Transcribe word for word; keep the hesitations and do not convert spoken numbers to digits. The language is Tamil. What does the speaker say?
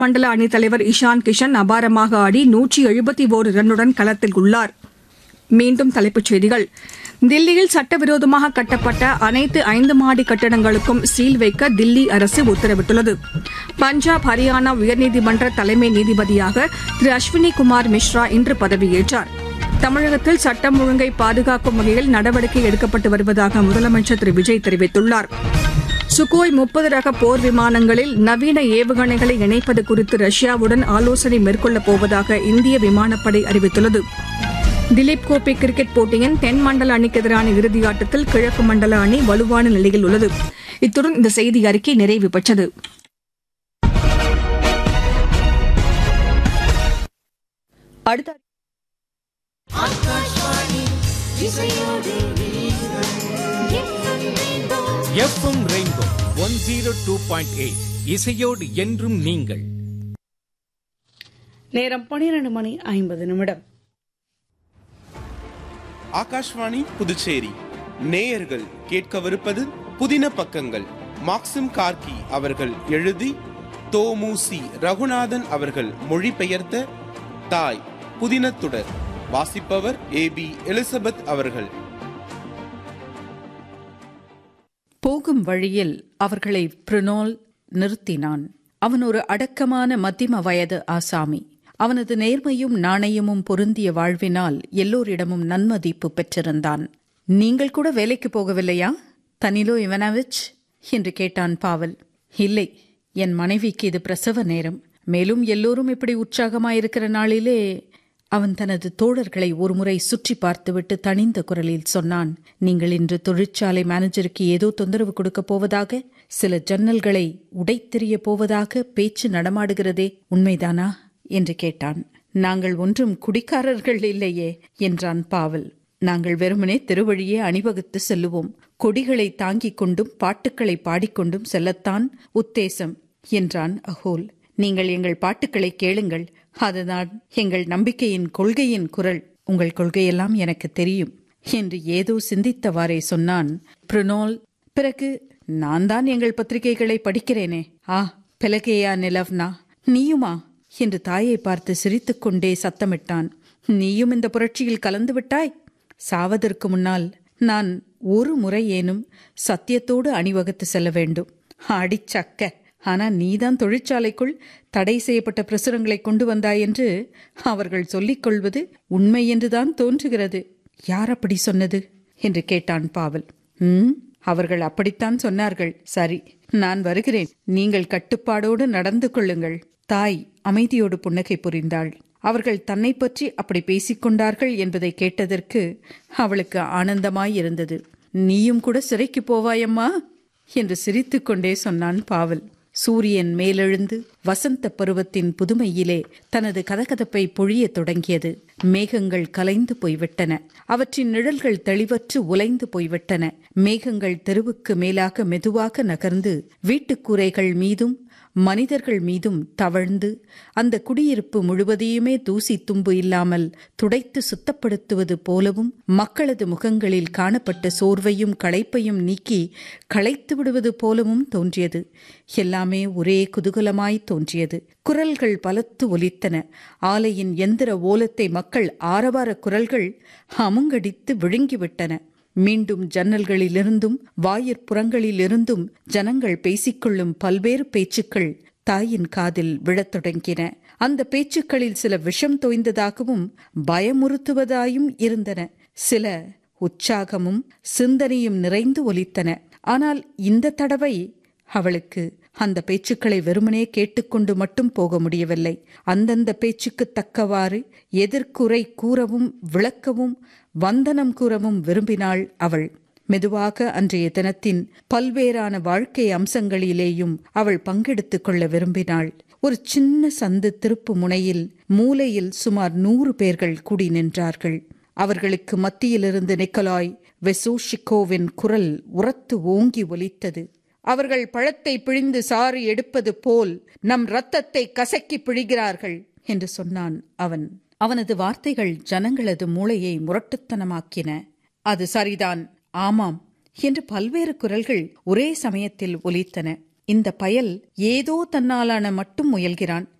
மண்டல அணித் தலைவர் இஷான் கிஷன் அபாரமாக ஆடி நூற்றி எழுபத்தி ஒரு ரன்னுடன் களத்தில் உள்ளார். மீண்டும் தலைப்புச் செய்திகள். தில்லியில் சட்டவிரோதமாக கட்டப்பட்ட அனைத்து ஐந்து மாடி கட்டடங்களுக்கும் சீல் வைக்க தில்லி அரசு உத்தரவிட்டுள்ளது. பஞ்சாப், ஹரியானா உயர்நீதிமன்ற தலைமை நீதிபதியாக திரு அஸ்வினி குமார் மிஸ்ரா இன்று பதவியேற்றார். தமிழகத்தில் சட்டம் ஒழுங்கை பாதுகாக்கும் வகையில் நடவடிக்கை எடுக்கப்பட்டு வருவதாக முதலமைச்சர் திரு விஜய் தெரிவித்துள்ளார். சுகோய் முப்பது ரக போர் விமானங்களில் நவீன ஏவுகணைகளை இணைப்பது குறித்து ரஷ்யாவுடன் ஆலோசனை மேற்கொள்ளப் போவதாக இந்திய விமானப்படை அறிவித்துள்ளது. திலீப் கோப்பை கிரிக்கெட் போட்டியின் தென் மண்டல அணிக்கு எதிரான இறுதியாட்டத்தில் கிழக்கு மண்டல அணி வலுவான நிலையில் உள்ளது. இத்துடன் இந்த செய்தி அறிக்கை நிறைவு பெற்றது. அடுத்த FM rainbow one zero two point eight இசையோடு என்றும் நீங்கள். நேரம் பனிரெண்டு மணி ஐம்பது நிமிடம். ஆகாஷ்வாணி புதுச்சேரி நேயர்கள் கேட்கவிருப்பது புதின பக்கங்கள். மாக்சிம் கார்கி அவர்கள் எழுதி தோமுசி ரகுநாதன் அவர்கள் மொழிபெயர்த்த தாய் புதினத்துடர். வாசிப்பவர் ஏ பி எலிசபெத் அவர்கள். போகும் வழியில் அவர்களை பிரினோல் நிறுத்தினான். அவன் ஒரு அடக்கமான மத்திம வயது ஆசாமி. அவனது நேர்மையும் நாணயமும் பொருந்திய வாழ்வினால் எல்லோரிடமும் நன்மதிப்பு பெற்றிருந்தான். நீங்கள் கூட வேலைக்கு போகவில்லையா தனிலோ இவனாவிச் என்று கேட்டான் பாவல். இல்லை, என் மனைவிக்கு இது பிரசவ நேரம். மேலும் எல்லோரும் இப்படி உற்சாகமாயிருக்கிற நாளிலே அவன் தனது தோழர்களை ஒருமுறை சுற்றி பார்த்துவிட்டு தனிந்த குரலில் சொன்னான். நீங்கள் இன்று தொழிற்சாலை மேனேஜருக்கு ஏதோ தொந்தரவு கொடுக்கப் போவதாக, சில ஜன்னல்களை உடைத்தெறிய போவதாக பேச்சு நடமாடுகிறதே, உண்மைதானா என்று கேட்டான். நாங்கள் ஒன்றும் குடிக்காரர்கள் இல்லையே என்றான் பாவல். நாங்கள் வெறுமனே தெருவழியே அணிவகுத்து செல்லுவோம். கொடிகளை தாங்கிக் கொண்டும் பாட்டுக்களை பாடிக்கொண்டும் செல்லத்தான் உத்தேசம் என்றான் அகோல். நீங்கள் எங்கள் பாட்டுக்களை கேளுங்கள், அதுதான் எங்கள் நம்பிக்கையின் கொள்கையின் குரல். உங்கள் கொள்கையெல்லாம் எனக்கு தெரியும் என்று ஏதோ சிந்தித்தவாறே சொன்னான் பிரினோல். பிறகு நான் தான் எங்கள் பத்திரிகைகளை படிக்கிறேனே. ஆ, பெலகேயா நிலவ்னா, நீயுமா என்று தாயை பார்த்து சிரித்துக்கொண்டே சத்தமிட்டான். நீயும் இந்த புரட்சியில் கலந்து விட்டாய்? சாவதற்கு முன்னால் நான் ஒரு முறை ஏனும் சத்தியத்தோடு அணிவகுத்து செல்ல வேண்டும். அடிச்சக்க! ஆனா நீதான் தொழிற்சாலைக்குள் தடை செய்யப்பட்ட பிரசுரங்களை கொண்டு வந்தாய் என்று அவர்கள் சொல்லிக் கொள்வது உண்மை என்றுதான் தோன்றுகிறது. யார் அப்படி சொன்னது என்று கேட்டான் பாவல். ம் அவர்கள் அப்படித்தான் சொன்னார்கள். சரி, நான் வருகிறேன். நீங்கள் கட்டுப்பாடோடு நடந்து கொள்ளுங்கள். தாய் அமைதியோடு புன்னகை புரிந்தாள். அவர்கள் தன்னை பற்றி அப்படி பேசிக்கொண்டார்கள் என்பதை கேட்டதற்கு அவளுக்கு ஆனந்தமாயிருந்தது. நீயும் கூட சிறைக்கு போவாயம்மா என்று சிரித்துக்கொண்டே சொன்னான் பாவல். சூரியன் மேலெழுந்து வசந்த பருவத்தின் புதுமையிலே தனது கதகதப்பை பொழியத் தொடங்கியது. மேகங்கள் கலைந்து போய்விட்டன. அவற்றின் நிழல்கள் தெளிவற்று உலைந்து போய்விட்டன. மேகங்கள் தெருவுக்கு மேலாக மெதுவாக நகர்ந்து வீட்டுக்கூரைகள் மீதும் மனிதர்கள் மீதும் தவழ்ந்து அந்த குடியிருப்பு முழுவதையுமே தூசி தும்பு இல்லாமல் துடைத்து சுத்தப்படுத்துவது போலவும் மக்களது முகங்களில் காணப்பட்ட சோர்வையும் களைப்பையும் நீக்கி களைத்து விடுவது போலவும் தோன்றியது. எல்லாமே ஒரே குதூகலமாய் தோன்றியது. குரல்கள் பலத்து ஒலித்தன. ஆலையின் எந்திர ஓலத்தை மக்கள் ஆரவார குரல்கள் அமுங்கடித்து விழுங்கிவிட்டன. மீண்டும் ஜன்னல்களிலிருந்தும் வாயிற்புறங்களிலிருந்தும் ஜனங்கள் பேசிக்கொள்ளும் பல்வேறு பேச்சுக்கள் தாயின் காதில் விழத் தொடங்கின. அந்த பேச்சுக்களில் சில விஷம் தோய்ந்ததாகவும் பயமுறுத்துவதாயும் இருந்தன. சில உற்சாகமும் சிந்தனையும் நிறைந்து ஒலித்தன. ஆனால் இந்த தடவை அவளுக்கு அந்த பேச்சுக்களை வெறுமனே கேட்டுக்கொண்டு மட்டும் போக முடியவில்லை. அந்தந்த பேச்சுக்கு தக்கவாறு எதிர்குறை கூறவும் விளக்கவும் வந்தனம் கூறவும் விரும்பினாள் அவள். மெதுவாக அன்றைய தினத்தின் பல்வேறான வாழ்க்கை அம்சங்களிலேயும் அவள் பங்கெடுத்துக் கொள்ள விரும்பினாள். ஒரு சின்ன சந்து திருப்பு முனையில் மூலையில் சுமார் நூறு பேர்கள் கூடி நின்றார்கள். அவர்களுக்கு மத்தியிலிருந்து நிக்கலாய் வெசோஷிகோவின் குரல் உரத்து ஓங்கி ஒலித்தது. அவர்கள் பழத்தை பிழிந்து சாறு எடுப்பது போல் நம் இரத்தத்தை கசக்கி பிழிகிறார்கள் என்று சொன்னான் அவன். அவனது வார்த்தைகள் ஜனங்களது மூளையை முரட்டுத்தனமாக்கின. அது சரிதான், ஆமாம் என்று பல்வேறு குரல்கள் ஒரே சமயத்தில் ஒலித்தன. இந்த பயல் ஏதோ தன்னாலான மட்டும் முயல்கிறான்.